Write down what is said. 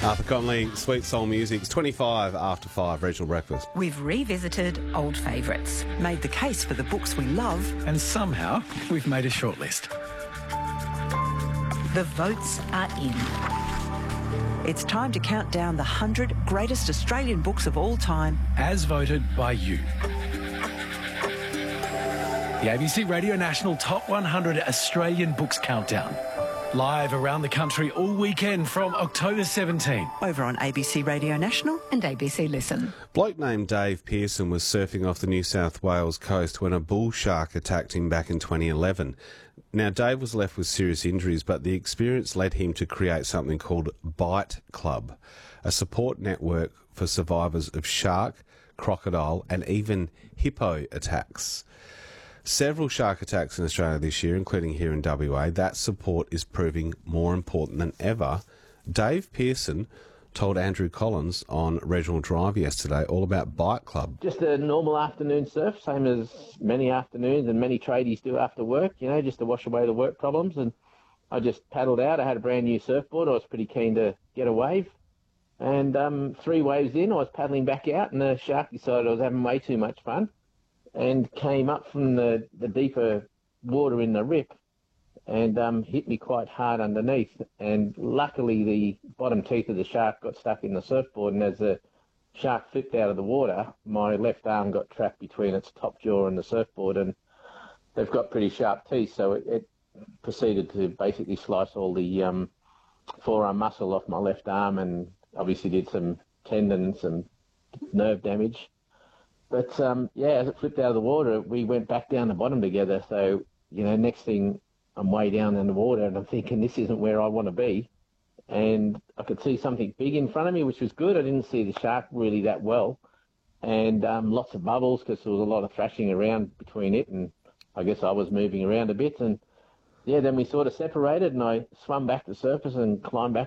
Arthur Conley, Sweet Soul Music. It's 25 after 5, Regional Breakfast. We've revisited old favourites, made the case for the books we love, and somehow we've made a shortlist. The votes are in. It's time to count down the 100 greatest Australian books of all time, as voted by you. The ABC Radio National Top 100 Australian Books Countdown. Live around the country all weekend from October 17. over on ABC Radio National and ABC Listen. Bloke named Dave Pearson was surfing off the New South Wales coast when a bull shark attacked him back in 2011. Now, Dave was left with serious injuries, but the experience led him to create something called Bite Club, a support network for survivors of shark, crocodile and even hippo attacks. Several shark attacks in Australia this year, including here in WA. That support is proving more important than ever. Dave Pearson told Andrew Collins on Regional Drive yesterday all about Bite Club. Just a normal afternoon surf, same as many afternoons and many tradies do after work, you know, just to wash away the work problems. And I just paddled out. I had a brand new surfboard. I was pretty keen to get a wave. And 3 waves in, I was paddling back out, and the shark decided I was having way too much fun and came up from the deeper water in the rip and hit me quite hard underneath. And luckily the bottom teeth of the shark got stuck in the surfboard, and as the shark flipped out of the water, my left arm got trapped between its top jaw and the surfboard, and they've got pretty sharp teeth, so it proceeded to basically slice all the forearm muscle off my left arm, and obviously did some tendon and some nerve damage. But, as it flipped out of the water, we went back down the bottom together. So, you know, next thing I'm way down in the water and I'm thinking this isn't where I want to be. And I could see something big in front of me, which was good. I didn't see the shark really that well. And lots of bubbles because there was a lot of thrashing around between it. And I guess I was moving around a bit. And, then we sort of separated and I swam back to the surface and climbed back